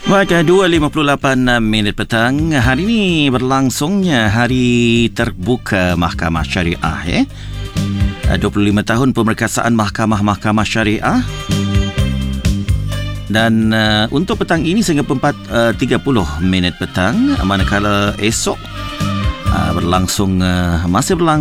Baik, 2.58 minit petang. Hari ini berlangsungnya Hari Terbuka Mahkamah Syariah. 25 tahun pemerkasaan Mahkamah Syariah. Dan untuk petang ini sehingga 4.30 minit petang, manakala esok masih berlangsung